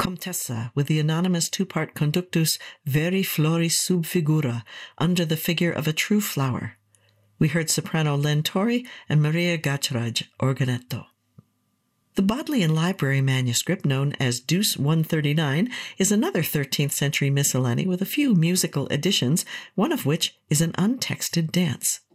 Comtessa with the anonymous two-part conductus Veri floris sub figura, under the figure of a true flower. We heard soprano Len Torrey and Maria Gachraj, organetto. The Bodleian Library manuscript, known as Deuce 139, is another 13th century miscellany with a few musical additions, one of which is an untexted dance.